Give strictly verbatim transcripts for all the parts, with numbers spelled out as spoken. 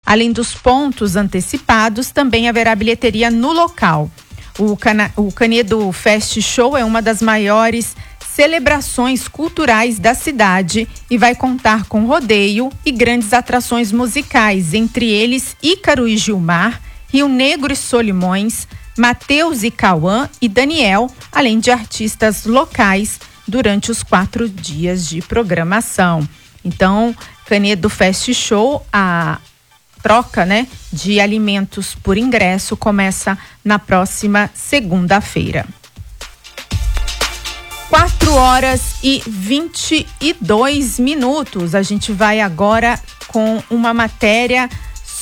Além dos pontos antecipados, também haverá bilheteria no local. O, Cana- o Canedo Fest Show é uma das maiores celebrações culturais da cidade e vai contar com rodeio e grandes atrações musicais, entre eles Ícaro e Gilmar, Rio Negro e Solimões, Mateus e Cauã e Daniel, além de artistas locais durante os quatro dias de programação. Então, Canedo Fest Show, a troca, né, de alimentos por ingresso começa na próxima segunda-feira. quatro horas e vinte e dois minutos. A gente vai agora com uma matéria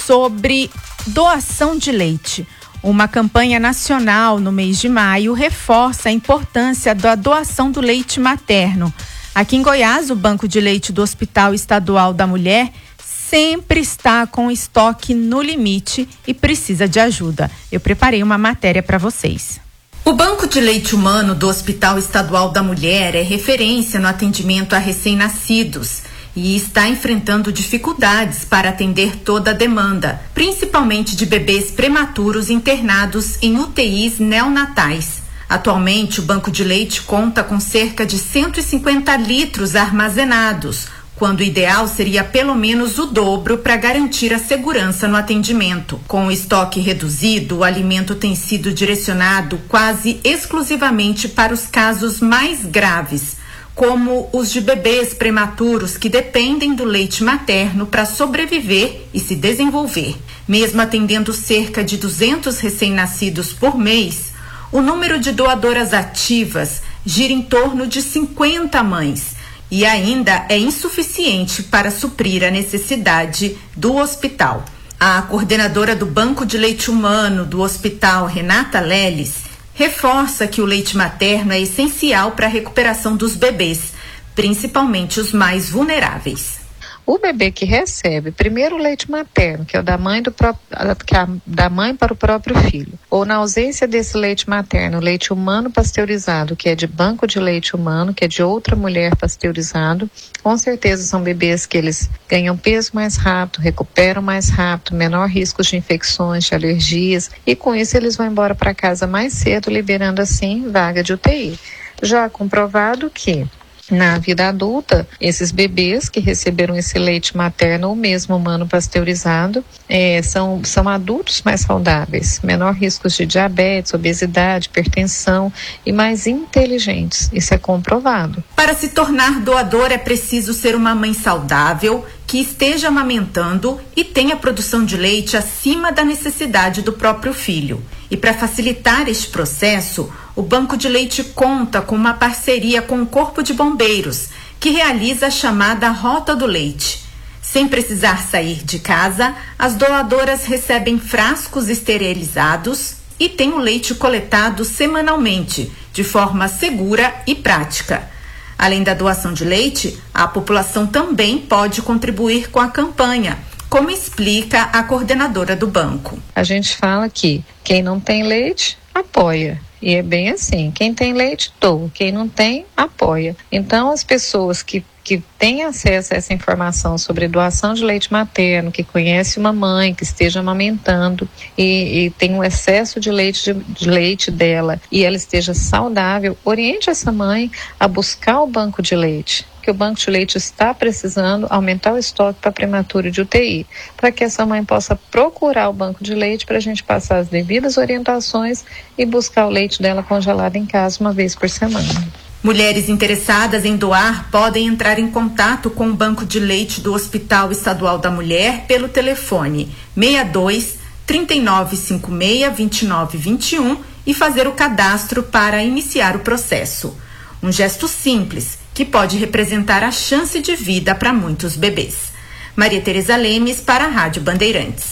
sobre doação de leite. Uma campanha nacional no mês de maio reforça a importância da doação do leite materno. Aqui em Goiás, o Banco de Leite do Hospital Estadual da Mulher sempre está com estoque no limite e precisa de ajuda. Eu preparei uma matéria para vocês. O Banco de Leite Humano do Hospital Estadual da Mulher é referência no atendimento a recém-nascidos e está enfrentando dificuldades para atender toda a demanda, principalmente de bebês prematuros internados em U T Is neonatais. Atualmente, o Banco de Leite conta com cerca de cento e cinquenta litros armazenados, quando o ideal seria pelo menos o dobro para garantir a segurança no atendimento. Com o estoque reduzido, o alimento tem sido direcionado quase exclusivamente para os casos mais graves, como os de bebês prematuros que dependem do leite materno para sobreviver e se desenvolver. Mesmo atendendo cerca de duzentos recém-nascidos por mês, o número de doadoras ativas gira em torno de cinquenta mães, e ainda é insuficiente para suprir a necessidade do hospital. A coordenadora do Banco de Leite Humano do hospital, Renata Leles, reforça que o leite materno é essencial para a recuperação dos bebês, principalmente os mais vulneráveis. O bebê que recebe primeiro o leite materno, que é o da mãe, do pró- que é da mãe para o próprio filho, ou na ausência desse leite materno, o leite humano pasteurizado, que é de banco de leite humano, que é de outra mulher pasteurizado, com certeza são bebês que eles ganham peso mais rápido, recuperam mais rápido, menor risco de infecções, de alergias, e com isso eles vão embora para casa mais cedo, liberando assim vaga de U T I. Já comprovado que na vida adulta, esses bebês que receberam esse leite materno ou mesmo humano pasteurizado é, são, são adultos mais saudáveis, menor risco de diabetes, obesidade, hipertensão e mais inteligentes. Isso é comprovado. Para se tornar doador é preciso ser uma mãe saudável, que esteja amamentando e tenha produção de leite acima da necessidade do próprio filho. E para facilitar este processo, o Banco de Leite conta com uma parceria com o Corpo de Bombeiros, que realiza a chamada Rota do Leite. Sem precisar sair de casa, as doadoras recebem frascos esterilizados e têm o leite coletado semanalmente, de forma segura e prática. Além da doação de leite, a população também pode contribuir com a campanha, como explica a coordenadora do banco. A gente fala que quem não tem leite, apoia. E é bem assim, quem tem leite, doa. Quem não tem, apoia. Então, as pessoas que que tem acesso a essa informação sobre doação de leite materno, que conhece uma mãe que esteja amamentando e, e tem um excesso de leite, de, de leite dela e ela esteja saudável, oriente essa mãe a buscar o banco de leite, que o banco de leite está precisando aumentar o estoque para prematuro de U T I, para que essa mãe possa procurar o banco de leite para a gente passar as devidas orientações e buscar o leite dela congelado em casa uma vez por semana. Mulheres interessadas em doar podem entrar em contato com o Banco de Leite do Hospital Estadual da Mulher pelo telefone seis dois, três nove cinco seis, dois nove dois um e fazer o cadastro para iniciar o processo. Um gesto simples que pode representar a chance de vida para muitos bebês. Maria Tereza Lemes para a Rádio Bandeirantes.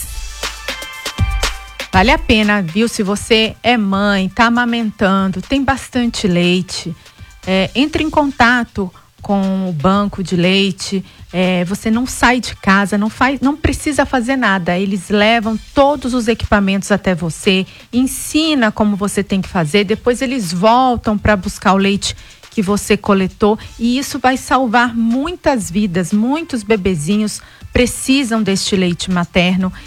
Vale a pena, viu? Se você é mãe, está amamentando, tem bastante leite, É, entre em contato com o banco de leite, é, você não sai de casa, não, faz, não precisa fazer nada, eles levam todos os equipamentos até você, ensina como você tem que fazer, depois eles voltam para buscar o leite que você coletou e isso vai salvar muitas vidas, muitos bebezinhos precisam deste leite materno